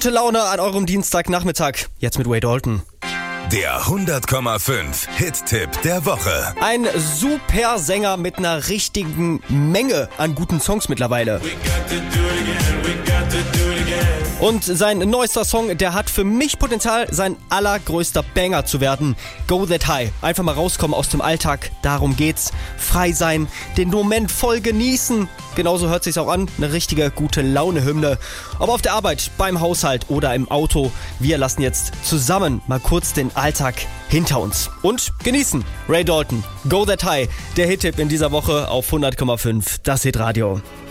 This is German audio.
Gute Laune an eurem Dienstagnachmittag. Jetzt mit Ray Dalton. Der 100,5 Hit-Tipp der Woche. Ein super Sänger mit einer richtigen Menge an guten Songs mittlerweile. Und sein neuester Song, der hat für mich Potenzial, sein allergrößter Banger zu werden. Go That High. Einfach mal rauskommen aus dem Alltag. Darum geht's. Frei sein, den Moment voll genießen. Genauso hört sich's auch an. Eine richtige gute Laune-Hymne. Ob auf der Arbeit, beim Haushalt oder im Auto. Wir lassen jetzt zusammen mal kurz den Alltag hinter uns. Und genießen. Ray Dalton. Go That High. Der Hit-Tipp in dieser Woche auf 100,5. Das Hitradio.